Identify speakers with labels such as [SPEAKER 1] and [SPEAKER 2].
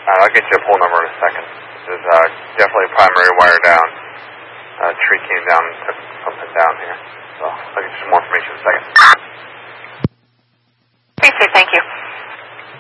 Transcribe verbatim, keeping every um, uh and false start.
[SPEAKER 1] Uh, I'll get you a pole number in a second. This is uh, definitely primary wire down. A tree came down and took something down here. So I'll get you some more information in a second.